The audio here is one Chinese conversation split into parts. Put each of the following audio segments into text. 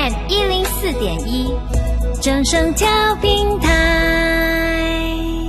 FM 104.1，正声调平台。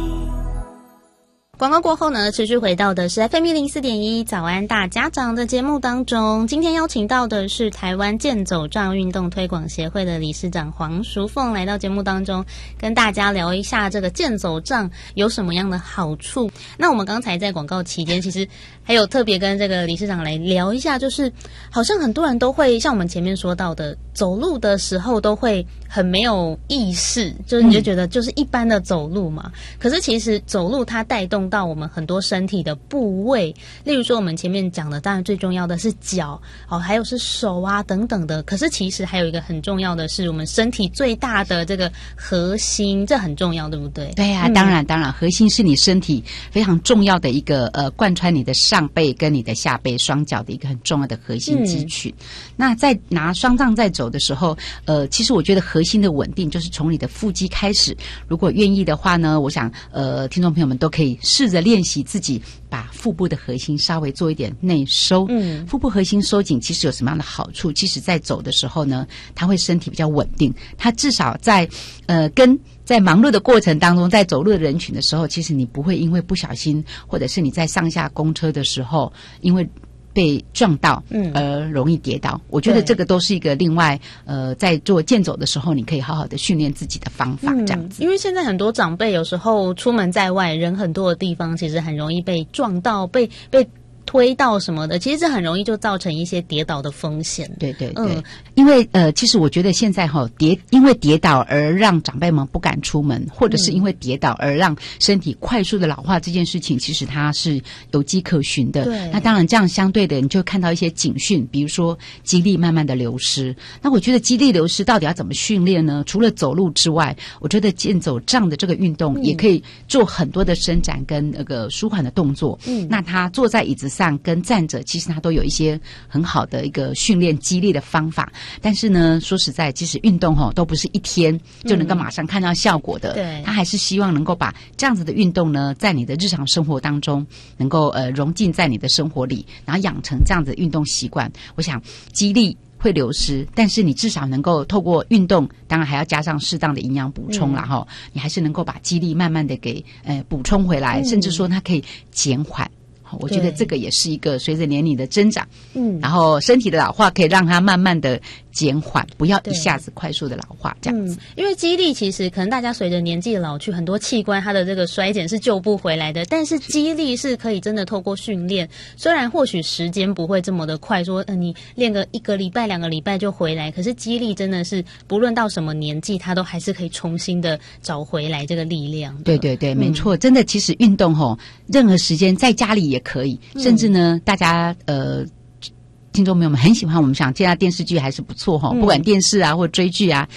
广告过后呢，持续回到的是 FM 104.1早安大家长的节目当中。今天邀请到的是台湾健走杖运动推广协会的理事长黄淑凤来到节目当中，跟大家聊一下这个健走杖有什么样的好处。那我们刚才在广告期间，其实还有特别跟这个理事长来聊一下，就是好像很多人都会像我们前面说到的，走路的时候都会很没有意识，就是你就觉得就是一般的走路嘛，可是其实走路它带动到我们很多身体的部位，例如说我们前面讲的当然最重要的是脚，还有是手啊等等的，可是其实还有一个很重要的是我们身体最大的这个核心，这很重要对不对？ 对啊，当然核心是你身体非常重要的一个贯穿你的上背跟你的下背双脚的一个很重要的核心肌群。那在拿双杖在走的时候，其实我觉得核心的稳定就是从你的腹肌开始。如果愿意的话呢，我想听众朋友们都可以试着练习自己把腹部的核心稍微做一点内收。腹部核心收紧其实有什么样的好处？其实在走的时候呢，它会身体比较稳定，它至少在在忙碌的过程当中，在走路的人群的时候，其实你不会因为不小心，或者是你在上下公车的时候因为被撞到而容易跌倒。我觉得这个都是一个另外在做健走的时候你可以好好的训练自己的方法这样子。 因为现在很多长辈有时候出门在外人很多的地方，其实很容易被撞到被推到什么的，其实这很容易就造成一些跌倒的风险。 对，因为其实我觉得现在因为跌倒而让长辈们不敢出门，或者是因为跌倒而让身体快速的老化，这件事情其实它是有迹可循的。 对， 那当然这样相对的你就看到一些警讯，比如说肌力慢慢的流失。那我觉得肌力流失到底要怎么训练呢？除了走路之外，我觉得健走杖的这个运动也可以做很多的伸展跟那个舒缓的动作。那他坐在椅子上跟站着，其实它都有一些很好的一个训练肌力的方法。但是呢，说实在，其实运动都不是一天就能够马上看到效果的。 对， 他还是希望能够把这样子的运动呢，在你的日常生活当中能够融进在你的生活里，然后养成这样子的运动习惯。我想肌力会流失，但是你至少能够透过运动，当然还要加上适当的营养补充啦齁，你还是能够把肌力慢慢的给补充回来，甚至说它可以减缓。我觉得这个也是一个随着年龄的增长，然后身体的老化可以让它慢慢的减缓，不要一下子快速的老化这样子。 因为肌力其实可能大家随着年纪的老去，很多器官它的这个衰减是救不回来的，但是肌力是可以真的透过训练，虽然或许时间不会这么的快，说你练个1个礼拜2个礼拜就回来，可是肌力真的是不论到什么年纪，它都还是可以重新的找回来这个力量的。 对，没错，真的其实运动任何时间在家里也可以，甚至呢大家听众朋友们很喜欢，我们想现在电视剧还是不错不管电视啊或追剧啊，